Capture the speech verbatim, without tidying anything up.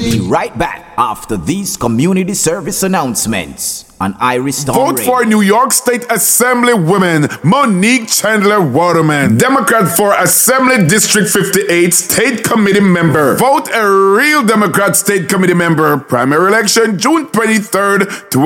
be right back after these community service announcements on Iris Town Vote Radio. for New York State Assembly woman Monique Chandler Waterman, Democrat for Assembly District fifty-eight State Committee member. Vote a real Democrat State Committee member. Primary election June twenty-third,